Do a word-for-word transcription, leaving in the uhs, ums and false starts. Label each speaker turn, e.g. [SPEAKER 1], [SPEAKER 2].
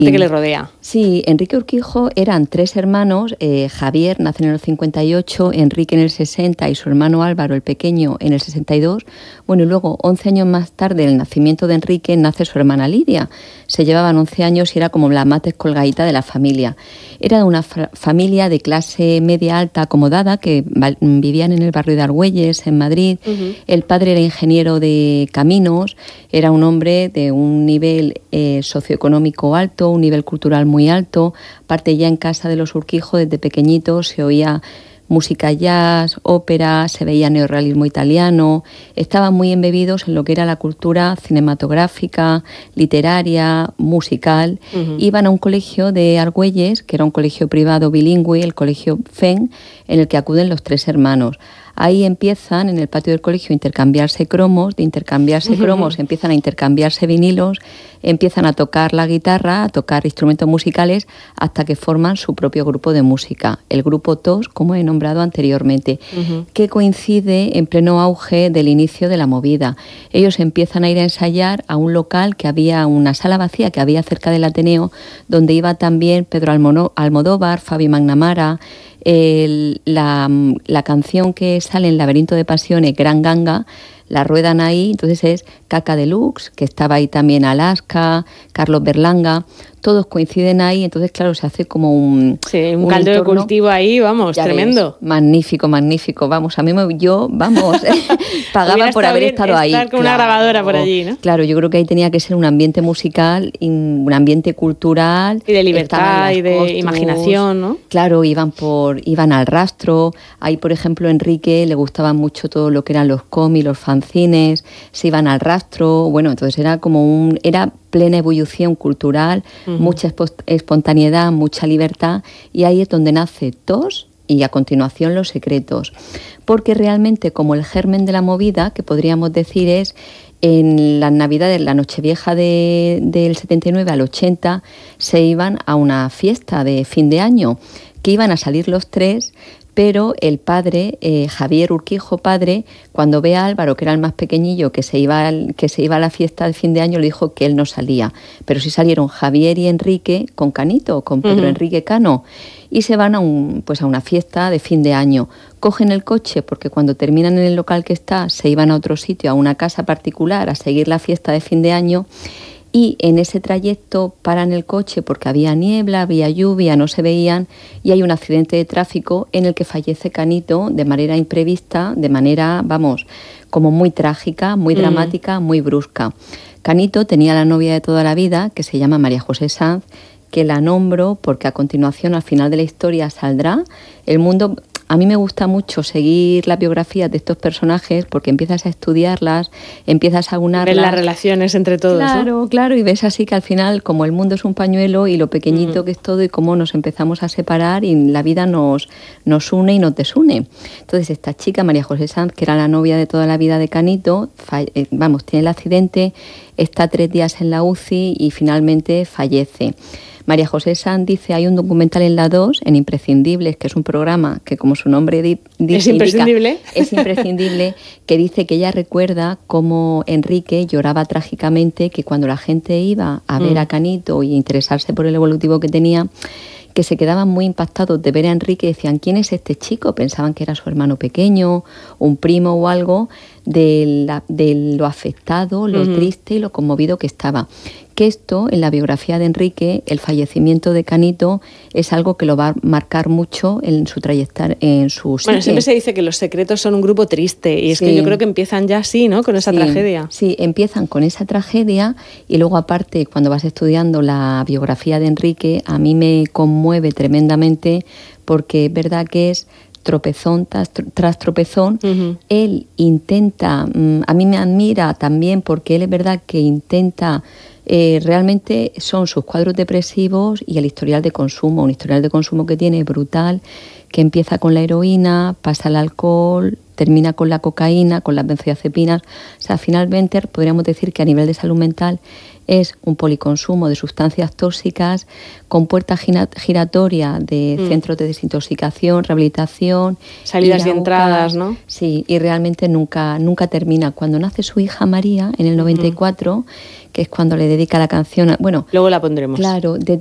[SPEAKER 1] que le rodea.
[SPEAKER 2] Sí, Enrique Urquijo eran tres hermanos, eh, Javier nace en el cincuenta y ocho, Enrique en el sesenta y su hermano Álvaro, el pequeño, en el sesenta y dos. Bueno, y luego, once años más tarde, del nacimiento de Enrique, nace su hermana Lidia. Se llevaban once años y era como la más descolgadita de la familia. Era de una fa- familia de clase media alta acomodada que va- vivían en el barrio de Argüelles, en Madrid. Uh-huh. El padre era ingeniero de caminos, era un hombre de un nivel eh, socioeconómico alto, un nivel cultural muy alto. Aparte, ya en casa de los Urquijo, desde pequeñitos se oía música jazz, ópera, se veía neorrealismo italiano. Estaban muy embebidos en lo que era la cultura cinematográfica, literaria, musical. Uh-huh. Iban a un colegio de Argüelles, que era un colegio privado bilingüe, el colegio F E N, en el que acuden los tres hermanos. Ahí empiezan, en el patio del colegio, a intercambiarse cromos, de intercambiarse cromos uh-huh. empiezan a intercambiarse vinilos, empiezan a tocar la guitarra, a tocar instrumentos musicales, hasta que forman su propio grupo de música, el grupo T O S, como he nombrado anteriormente, uh-huh. que coincide en pleno auge del inicio de la movida. Ellos empiezan a ir a ensayar a un local que había, una sala vacía que había cerca del Ateneo, donde iba también Pedro Almodóvar, Fabi Magnamara. El, la, la canción que sale en Laberinto de Pasiones, Gran Ganga, la ruedan ahí, entonces es Caca Deluxe, que estaba ahí también Alaska, Carlos Berlanga, todos coinciden ahí, entonces claro, se hace como un...
[SPEAKER 1] Sí, un, un caldo entorno, de cultivo ahí, vamos, tremendo.
[SPEAKER 2] Ves, magnífico, magnífico, vamos, a mí me, yo, vamos, pagaba por haber estado ahí.
[SPEAKER 1] Estar con claro, una grabadora por allí, ¿no?
[SPEAKER 2] Claro, yo creo que ahí tenía que ser un ambiente musical, un ambiente cultural.
[SPEAKER 1] Y de libertad y de costos, imaginación, ¿no?
[SPEAKER 2] Claro, iban por iban al rastro. Ahí, por ejemplo, a Enrique le gustaban mucho todo lo que eran los cómics, los fanzines, se iban al rastro. Bueno, entonces era como un... era plena ebullición cultural, uh-huh. mucha espontaneidad, mucha libertad, y ahí es donde nace T O S y a continuación Los Secretos. Porque realmente como el germen de la movida, que podríamos decir es en las Navidades, la Nochevieja de, del setenta y nueve al ochenta, se iban a una fiesta de fin de año, que iban a salir los tres, pero el padre, eh, Javier Urquijo padre, cuando ve a Álvaro, que era el más pequeñillo, que se iba al, que se iba a la fiesta de fin de año, le dijo que él no salía. Pero sí salieron Javier y Enrique con Canito, con Pedro uh-huh. Enrique Cano, y se van a, un, pues a una fiesta de fin de año. Cogen el coche, porque cuando terminan en el local que está, se iban a otro sitio, a una casa particular, a seguir la fiesta de fin de año. Y en ese trayecto paran el coche porque había niebla, había lluvia, no se veían, y hay un accidente de tráfico en el que fallece Canito de manera imprevista, de manera, vamos, como muy trágica, muy dramática, mm. muy brusca. Canito tenía la novia de toda la vida, que se llama María José Sanz, que la nombro porque a continuación, al final de la historia, saldrá El Mundo... A mí me gusta mucho seguir las biografías de estos personajes porque empiezas a estudiarlas, empiezas a unarlas.
[SPEAKER 1] Ves las relaciones entre todos,
[SPEAKER 2] Claro,
[SPEAKER 1] ¿no?
[SPEAKER 2] claro, y ves así que al final, como el mundo es un pañuelo y lo pequeñito mm. que es todo y cómo nos empezamos a separar y la vida nos, nos une y nos desune. Entonces esta chica, María José Sanz, que era la novia de toda la vida de Canito, fall- eh, vamos, tiene el accidente, está tres días en la U C I y finalmente fallece. María José Sanz dice, hay un documental en la dos, en Imprescindibles, que es un programa que, como su nombre di- dice,
[SPEAKER 1] ¿Es imprescindible?
[SPEAKER 2] Indica, es imprescindible, que dice que ella recuerda cómo Enrique lloraba trágicamente, que cuando la gente iba a ver mm. a Canito y interesarse por el evolutivo que tenía, que se quedaban muy impactados de ver a Enrique y decían, ¿quién es este chico? Pensaban que era su hermano pequeño, un primo o algo, de, la, de lo afectado, lo uh-huh. triste y lo conmovido que estaba. Que esto, en la biografía de Enrique, el fallecimiento de Canito es algo que lo va a marcar mucho en su trayectoria, en su psique.
[SPEAKER 1] Bueno, siempre se dice que Los Secretos son un grupo triste y es sí. que yo creo que empiezan ya así, ¿no? Con esa
[SPEAKER 2] sí,
[SPEAKER 1] tragedia.
[SPEAKER 2] Sí, empiezan con esa tragedia y luego aparte, cuando vas estudiando la biografía de Enrique, a mí me conmueve tremendamente porque es verdad que es tropezón tras, tras tropezón. Uh-huh. Él intenta, a mí me admira también porque él es verdad que intenta... Eh, realmente son sus cuadros depresivos y el historial de consumo, un historial de consumo que tiene brutal, que empieza con la heroína, pasa al alcohol, termina con la cocaína, con las benzodiazepinas. O sea, finalmente podríamos decir que a nivel de salud mental es un policonsumo de sustancias tóxicas con puerta giratoria de mm. centros de desintoxicación, rehabilitación.
[SPEAKER 1] Salidas y entradas, ¿no?
[SPEAKER 2] Sí, y realmente nunca, nunca termina. Cuando nace su hija María, en el noventa y cuatro, mm. que es cuando le dedica la canción... Bueno,
[SPEAKER 1] luego la pondremos.
[SPEAKER 2] Claro, de